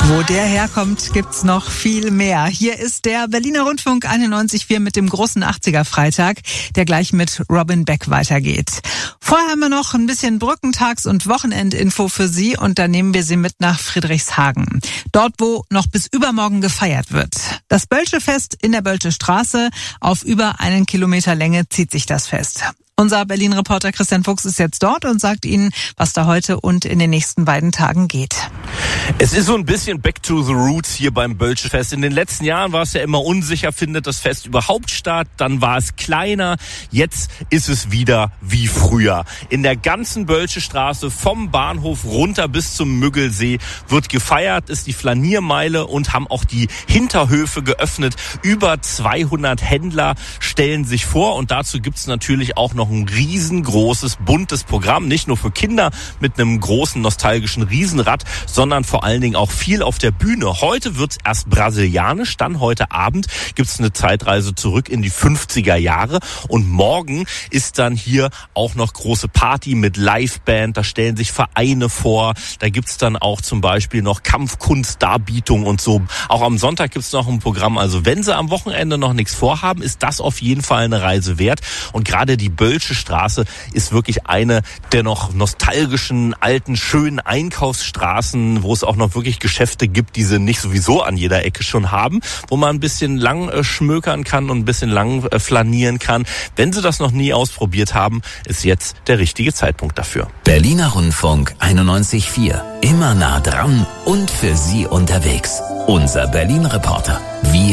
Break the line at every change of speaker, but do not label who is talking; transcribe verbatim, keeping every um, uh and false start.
Wo der herkommt, gibt's noch viel mehr. Hier ist der Berliner Rundfunk einundneunzig Komma vier mit dem großen achtziger-Freitag, der gleich mit Robin Beck weitergeht. Vorher haben wir noch ein bisschen Brückentags- und Wochenendinfo für Sie und dann nehmen wir Sie mit nach Friedrichshagen. Dort, wo noch bis übermorgen gefeiert wird. Das Bölsche-Fest in der Bölsche Straße. Auf über einen Kilometer Länge zieht sich das Fest. Unser Berlin-Reporter Christian Fuchs ist jetzt dort und sagt Ihnen, was da heute und in den nächsten beiden Tagen geht.
Es ist so ein bisschen back to the roots hier beim Bölsche Fest. In den letzten Jahren war es ja immer unsicher, findet das Fest überhaupt statt? Dann war es kleiner. Jetzt ist es wieder wie früher. In der ganzen Bölsche Straße vom Bahnhof runter bis zum Müggelsee wird gefeiert, ist die Flaniermeile und haben auch die Hinterhöfe geöffnet. Über zweihundert Händler stellen sich vor und dazu gibt's natürlich auch noch ein riesengroßes, buntes Programm. Nicht nur für Kinder mit einem großen, nostalgischen Riesenrad, sondern vor allen Dingen auch viel auf der Bühne. Heute wird's erst brasilianisch, dann heute Abend gibt's eine Zeitreise zurück in die fünfziger Jahre und morgen ist dann hier auch noch große Party mit Liveband. Da stellen sich Vereine vor. Da gibt's dann auch zum Beispiel noch Kampfkunstdarbietung und so. Auch am Sonntag gibt's noch ein Programm. Also wenn Sie am Wochenende noch nichts vorhaben, ist das auf jeden Fall eine Reise wert. Und gerade die Bölsche Straße ist wirklich eine der noch nostalgischen, alten, schönen Einkaufsstraßen, wo es auch noch wirklich Geschäfte gibt, die sie nicht sowieso an jeder Ecke schon haben, wo man ein bisschen lang äh, schmökern kann und ein bisschen lang äh, flanieren kann. Wenn Sie das noch nie ausprobiert haben, ist jetzt der richtige Zeitpunkt dafür.
Berliner Rundfunk einundneunzig Komma vier. Immer nah dran und für Sie unterwegs. Unser Berlin-Reporter. Wir